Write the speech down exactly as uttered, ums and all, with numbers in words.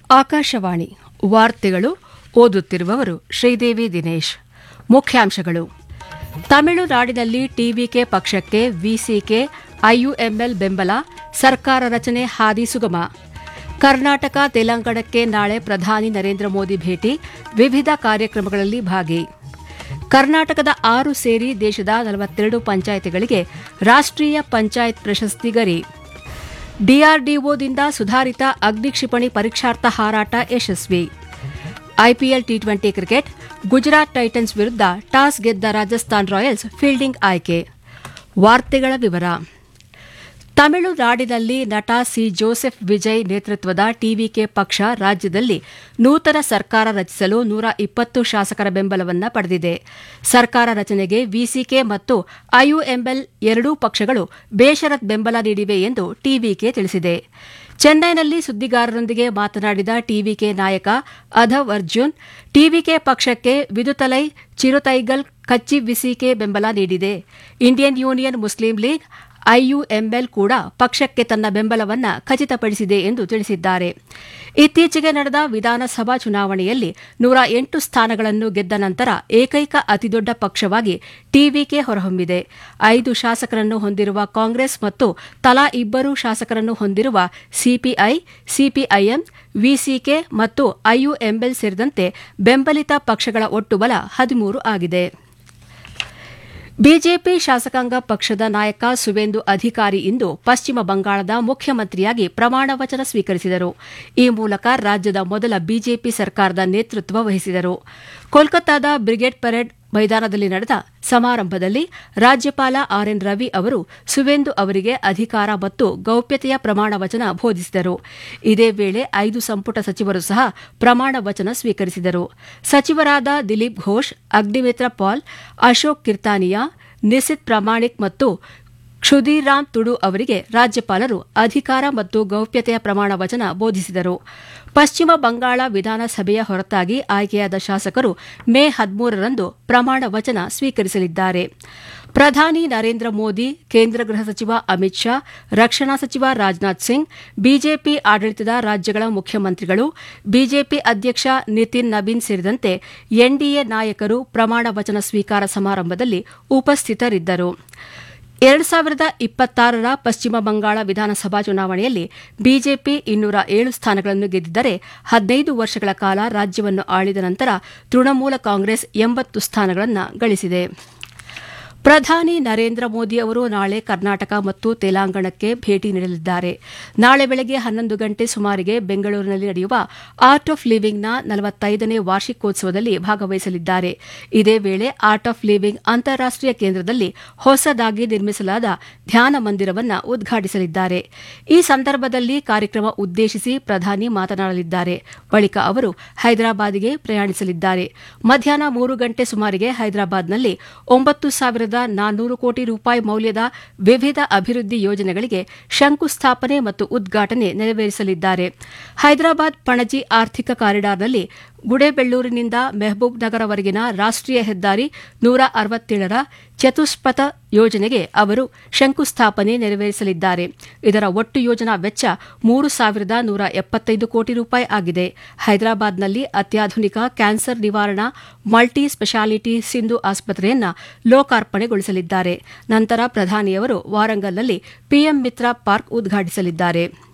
ಆಕಾಶವಾಣಿ ವಾರ್ತೆಗಳು ಓದುತ್ತಿರುವವರು ಶ್ರೀದೇವಿ ದಿನೇಶ್. ಮುಖ್ಯಾಂಶಗಳು: ತಮಿಳುನಾಡಿನಲ್ಲಿ ಟಿವಿಕೆ ಪಕ್ಷಕ್ಕೆ ವಿಸಿಕೆ ಐಯುಎಂಎಲ್ ಬೆಂಬಲ, ಸರ್ಕಾರ ರಚನೆ ಹಾದಿ ಸುಗಮ. ಕರ್ನಾಟಕ ತೆಲಂಗಾಣಕ್ಕೆ ನಾಳೆ ಪ್ರಧಾನಿ ನರೇಂದ್ರ ಮೋದಿ ಭೇಟಿ, ವಿವಿಧ ಕಾರ್ಯಕ್ರಮಗಳಲ್ಲಿ ಭಾಗಿ. ಕರ್ನಾಟಕದ ಆರು ಸೇರಿ ದೇಶದ ನಲವತ್ತೆರಡು ಪಂಚಾಯಿತಿಗಳಿಗೆ ರಾಷ್ಟ್ರೀಯ ಪಂಚಾಯತ್ ಪ್ರಶಸ್ತಿ ಗರಿ. ಡಿಆರ್ಡಿಒದಿಂದ ಸುಧಾರಿತ ಅಗ್ನಿಕ್ಷಿಪಣಿ ಪರೀಕ್ಷಾರ್ಥ ಹಾರಾಟ ಯಶಸ್ವಿ. IPL T twenty cricket, Gujarat Titans ವಿರುದ್ಧ ಟಾಸ್ ಗೆದ್ದ ರಾಜಸ್ಥಾನ್ ರಾಯಲ್ಸ್ ಫೀಲ್ಡಿಂಗ್ ಆಯ್ಕೆ. ವಾರ್ತೆಗಳ ವಿವರ. ತಮಿಳುನಾಡಿನಲ್ಲಿ ನಟ ಸಿ ಜೋಸೆಫ್ ವಿಜಯ್ ನೇತೃತ್ವದ ಟಿವಿಕೆ ಪಕ್ಷ ರಾಜ್ಯದಲ್ಲಿ ನೂತನ ಸರ್ಕಾರ ರಚಿಸಲು ನೂರ ಇಪ್ಪತ್ತು ಶಾಸಕರ ಬೆಂಬಲವನ್ನು ಪಡೆದಿದೆ. ಸರ್ಕಾರ ರಚನೆಗೆ ವಿಸಿಕೆ ಮತ್ತು ಐಯುಎಂಎಲ್ ಎರಡೂ ಪಕ್ಷಗಳು ಬೇಷರತ್ ಬೆಂಬಲ ನೀಡಿವೆ ಎಂದು ಟಿವಿಕೆ ತಿಳಿಸಿದೆ. ಚೆನ್ನೈನಲ್ಲಿ ಸುದ್ದಿಗಾರರೊಂದಿಗೆ ಮಾತನಾಡಿದ ಟಿವಿಕೆ ನಾಯಕ ಅಧವ್ ಅರ್ಜುನ್, ಟಿವಿಕೆ ಪಕ್ಷಕ್ಕೆ ವಿದುತಲೈ ಚಿರುತೈಗಲ್ ಕಚ್ಚಿ ವಿಸಿಕೆ ಬೆಂಬಲ ನೀಡಿದೆ. Indian union Muslim league IUML ಕೂಡ ಪಕ್ಷಕ್ಕೆ ತನ್ನ ಬೆಂಬಲವನ್ನು ಖಚಿತಪಡಿಸಿದೆ ಎಂದು ತಿಳಿಸಿದ್ದಾರೆ. ಇತ್ತೀಚೆಗೆ ನಡೆದ ವಿಧಾನಸಭಾ ಚುನಾವಣೆಯಲ್ಲಿ ನೂರ ಎಂಟು ಸ್ಥಾನಗಳನ್ನು ಗೆದ್ದ ನಂತರ ಏಕೈಕ ಅತಿದೊಡ್ಡ ಪಕ್ಷವಾಗಿ ಟಿವಿಕೆ ಹೊರಹೊಮ್ಮಿದೆ. ಐದು ಶಾಸಕರನ್ನು ಹೊಂದಿರುವ ಕಾಂಗ್ರೆಸ್ ಮತ್ತು ತಲಾ ಇಬ್ಬರು ಶಾಸಕರನ್ನು ಹೊಂದಿರುವ ಸಿಪಿಐ, ಸಿಪಿಐಎಂ, ವಿಸಿಕೆ ಮತ್ತು ಐಯುಎಂಎಲ್ ಸೇರಿದಂತೆ ಬೆಂಬಲಿತ ಪಕ್ಷಗಳ ಒಟ್ಟು ಬಲ ಹದಿಮೂರು ಆಗಿದೆ. ಬಿಜೆಪಿ ಶಾಸಕಾಂಗ ಪಕ್ಷದ ನಾಯಕ ಸುವೇಂದು ಅಧಿಕಾರಿ ಇಂದು ಪಶ್ಚಿಮ ಬಂಗಾಳದ ಮುಖ್ಯಮಂತ್ರಿಯಾಗಿ ಪ್ರಮಾಣ ವಚನ ಸ್ವೀಕರಿಸಿದರು. ಈ ಮೂಲಕ ರಾಜ್ಯದ ಮೊದಲ ಬಿಜೆಪಿ ಸರ್ಕಾರದ ನೇತೃತ್ವ ವಹಿಸಿದರು. ಕೋಲ್ಕತ್ತಾದ ಬ್ರಿಗೇಡ್ ಪರೇಡ್ ಮೈದಾನದಲ್ಲಿ ನಡೆದ ಸಮಾರಂಭದಲ್ಲಿ ರಾಜ್ಯಪಾಲ ಆರ್ಎನ್ ರವಿ ಅವರು ಸುವೇಂದು ಅವರಿಗೆ ಅಧಿಕಾರ ಮತ್ತು ಗೌಪ್ಯತೆಯ ಪ್ರಮಾಣ ವಚನ ಬೋಧಿಸಿದರು. ಇದೇ ವೇಳೆ ಐದು ಸಂಪುಟ ಸಚಿವರು ಸಹ ಪ್ರಮಾಣ ವಚನ ಸ್ವೀಕರಿಸಿದರು. ಸಚಿವರಾದ ದಿಲೀಪ್ ಘೋಷ್, ಅಗ್ನಿಮಿತ್ರ ಪಾಲ್, ಅಶೋಕ್ ಕಿರ್ತಾನಿಯಾ, ನಿಸಿತ್ ಪ್ರಾಮಾಣಿಕ್ ಮತ್ತು ಕ್ಷುದಿರಾಮ್ ತುಡು ಅವರಿಗೆ ರಾಜ್ಯಪಾಲರು ಅಧಿಕಾರ ಮತ್ತು ಗೌಪ್ಯತೆಯ ಪ್ರಮಾಣ ವಚನ ಬೋಧಿಸಿದರು. ಪಶ್ಚಿಮ ಬಂಗಾಳ ವಿಧಾನಸಭೆಯ ಹೊರತಾಗಿ ಆಯ್ಕೆಯಾದ ಶಾಸಕರು ಮೇ ಹದಿಮೂರರಂದು ಪ್ರಮಾಣ ವಚನ ಸ್ವೀಕರಿಸಲಿದ್ದಾರೆ. ಪ್ರಧಾನಿ ನರೇಂದ್ರ ಮೋದಿ, ಕೇಂದ್ರ ಗೃಹ ಸಚಿವ ಅಮಿತ್ ಶಾ, ರಕ್ಷಣಾ ಸಚಿವ ರಾಜನಾಥ್ ಸಿಂಗ್, ಬಿಜೆಪಿ ಆಡಳಿತದ ರಾಜ್ಯಗಳ ಮುಖ್ಯಮಂತ್ರಿಗಳು, ಬಿಜೆಪಿ ಅಧ್ಯಕ್ಷ ನಿತಿನ್ ನಬೀನ್ ಸೇರಿದಂತೆ ಎನ್ಡಿಎ ನಾಯಕರು ಪ್ರಮಾಣ ವಚನ ಸ್ವೀಕಾರ ಸಮಾರಂಭದಲ್ಲಿ ಉಪಸ್ಥಿತರಿದ್ದರು. ಎರಡು ಸಾವಿರದ ಇಪ್ಪತ್ತಾರರ ಪಶ್ಚಿಮ ಬಂಗಾಳ ವಿಧಾನಸಭಾ ಚುನಾವಣೆಯಲ್ಲಿ ಬಿಜೆಪಿ ಇನ್ನೂರ ಏಳು ಸ್ಥಾನಗಳನ್ನು ಗೆದ್ದಿದ್ದರೆ ಹದಿನೈದು ವರ್ಷಗಳ ಕಾಲ ರಾಜ್ಯವನ್ನು ಆಳಿದ ನಂತರ ತೃಣಮೂಲ ಕಾಂಗ್ರೆಸ್ ಎಂಬತ್ತು ಸ್ಥಾನಗಳನ್ನು ಗಳಿಸಿದೆ. ಪ್ರಧಾನಿ ನರೇಂದ್ರ ಮೋದಿ ಅವರು ನಾಳೆ ಕರ್ನಾಟಕ ಮತ್ತು ತೆಲಂಗಾಣಕ್ಕೆ ಭೇಟಿ ನೀಡಲಿದ್ದಾರೆ. ನಾಳೆ ಬೆಳಗ್ಗೆ ಹನ್ನೊಂದು ಗಂಟೆ ಸುಮಾರಿಗೆ ಬೆಂಗಳೂರಿನಲ್ಲಿ ನಡೆಯುವ ಆರ್ಟ್ ಆಫ್ ಲಿವಿಂಗ್ನ ನಲವತ್ತೈದನೇ ವಾರ್ಷಿಕೋತ್ಸವದಲ್ಲಿ ಭಾಗವಹಿಸಲಿದ್ದಾರೆ. ಇದೇ ವೇಳೆ ಆರ್ಟ್ ಆಫ್ ಲಿವಿಂಗ್ ಅಂತಾರಾಷ್ಟೀಯ ಕೇಂದ್ರದಲ್ಲಿ ಹೊಸದಾಗಿ ನಿರ್ಮಿಸಲಾದ ಧ್ಯಾನ ಮಂದಿರವನ್ನು ಉದ್ಘಾಟಿಸಲಿದ್ದಾರೆ. ಈ ಸಂದರ್ಭದಲ್ಲಿ ಕಾರ್ಯಕ್ರಮ ಉದ್ದೇಶಿಸಿ ಪ್ರಧಾನಿ ಮಾತನಾಡಲಿದ್ದಾರೆ. ಬಳಿಕ ಅವರು ಹೈದರಾಬಾದ್ಗೆ ಪ್ರಯಾಣಿಸಲಿದ್ದಾರೆ. ಮಧ್ಯಾಹ್ನ ಮೂರು ಗಂಟೆ ಸುಮಾರಿಗೆ ಹೈದರಾಬಾದ್ನಲ್ಲಿ ಒಂಬತ್ತು ಸಾವಿರದ ನಾನ್ನೂರು ಕೋಟಿ ರೂಪಾಯಿ ಮೌಲ್ಯದ ವಿವಿಧ ಅಭಿವೃದ್ಧಿ ಯೋಜನೆಗಳಿಗೆ ಶಂಕುಸ್ಥಾಪನೆ ಮತ್ತು ಉದ್ಘಾಟನೆ ನೆರವೇರಿಸಲಿದ್ದಾರೆ. ಹೈದರಾಬಾದ್ ಪಣಜಿ ಆರ್ಥಿಕ ಕಾರಿಡಾರ್ನಲ್ಲಿ ಗುಡೇಬೆಳ್ಳೂರಿನಿಂದ ಮೆಹಬೂಬ್ ನಗರವರೆಗಿನ ರಾಷ್ಟ್ರೀಯ ಹೆದ್ದಾರಿ ನೂರ ಅರವತ್ತೇಳರ ಚತುಷ್ಪಥ ಯೋಜನೆಗೆ ಅವರು ಶಂಕುಸ್ಥಾಪನೆ ನೆರವೇರಿಸಲಿದ್ದಾರೆ. ಇದರ ಒಟ್ಟು ಯೋಜನಾ ವೆಚ್ಚ ಮೂರು ಸಾವಿರದ ನೂರ ಎಪ್ಪತ್ತೈದು ಕೋಟಿ ರೂಪಾಯಿ ಆಗಿದೆ. ಹೈದರಾಬಾದ್ನಲ್ಲಿ ಅತ್ಯಾಧುನಿಕ ಕ್ಯಾನ್ಸರ್ ನಿವಾರಣಾ ಮಲ್ಟಿ ಸ್ಪೆಷಾಲಿಟಿ ಸಿಂಧು ಆಸ್ಪತ್ರೆಯನ್ನು ಲೋಕಾರ್ಪಣೆಗೊಳಿಸಲಿದ್ದಾರೆ. ನಂತರ ಪ್ರಧಾನಿಯವರು ವಾರಂಗಲ್ನಲ್ಲಿ ಪಿಎಂ ಮಿತ್ರ ಪಾರ್ಕ್ ಉದ್ಘಾಟಿಸಲಿದ್ದಾರೆ.